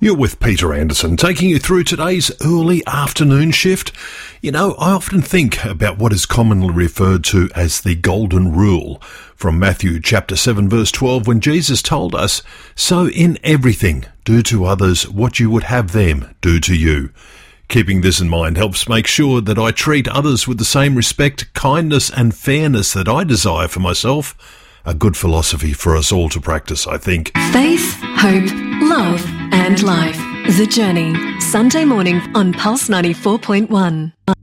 You're with Peter Anderson, taking you through today's early afternoon shift. You know, I often think about what is commonly referred to as the Golden Rule from Matthew chapter 7 verse 12, when Jesus told us, "So in everything, do to others what you would have them do to you." Keeping this in mind helps make sure that I treat others with the same respect, kindness and fairness that I desire for myself. A good philosophy for us all to practice, I think. Faith, hope, love and life. The Journey. Sunday morning on Pulse 94.1.